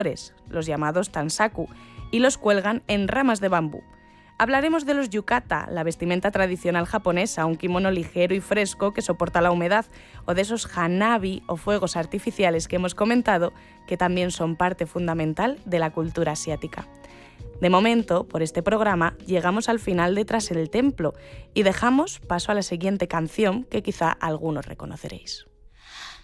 los llamados tansaku, y los cuelgan en ramas de bambú. Hablaremos de los yukata, la vestimenta tradicional japonesa, un kimono ligero y fresco que soporta la humedad, o de esos hanabi o fuegos artificiales que hemos comentado, que también son parte fundamental de la cultura asiática. De momento, por este programa, llegamos al final de Tras el Templo y dejamos paso a la siguiente canción que quizá algunos reconoceréis.